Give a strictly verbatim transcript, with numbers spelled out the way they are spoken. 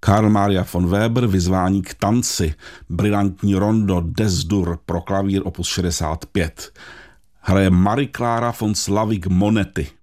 Karl Maria von Weber, Vyzvání k tanci, brilantní rondo Des-dur pro klavír opus šedesát pět. Hraje Marie Clara von Slavik Monetti,